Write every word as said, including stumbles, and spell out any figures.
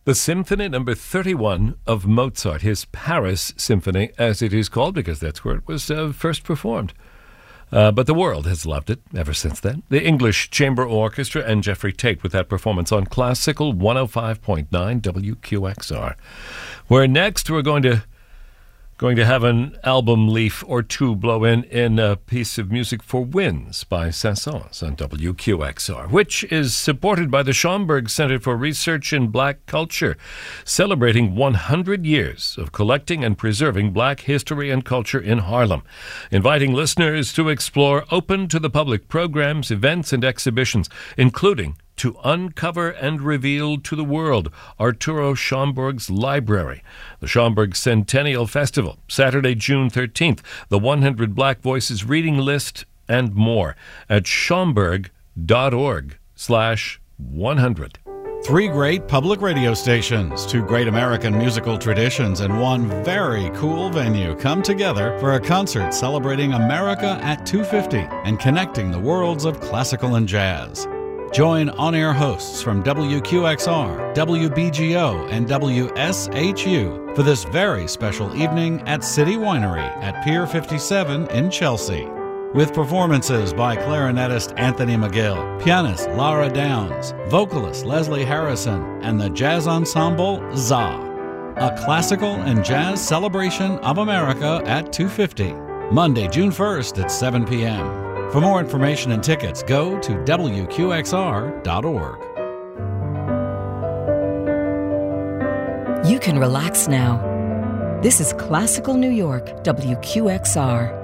The Symphony Number thirty-one of Mozart, his Paris Symphony, as it is called, because that's where it was uh, first performed. Uh, but the world has loved it ever since then. The English Chamber Orchestra and Jeffrey Tate with that performance on Classical one oh five point nine W Q X R. Where next we're going to going to have an album leaf or two blow in in a piece of music for winds by Saint-Saëns on W Q X R, which is supported by the Schomburg Center for Research in Black Culture, celebrating one hundred years of collecting and preserving black history and culture in Harlem, inviting listeners to explore open-to-the-public programs, events, and exhibitions, including to uncover and reveal to the world Arturo Schomburg's library. The Schomburg Centennial Festival, Saturday, June thirteenth, the one hundred Black Voices reading list, and more at schomburg dot org slash one hundred. Three great public radio stations, two great American musical traditions, and one very cool venue come together for a concert celebrating America at two fifty and connecting the worlds of classical and jazz. Join on-air hosts from W Q X R, W B G O, and W S H U for this very special evening at City Winery at Pier fifty-seven in Chelsea. With performances by clarinetist Anthony McGill, pianist Lara Downs, vocalist Leslie Harrison, and the jazz ensemble Za. A classical and jazz celebration of America at two fifty, Monday, June first at seven p.m. For more information and tickets, go to W Q X R dot org. You can relax now. This is Classical New York, W Q X R.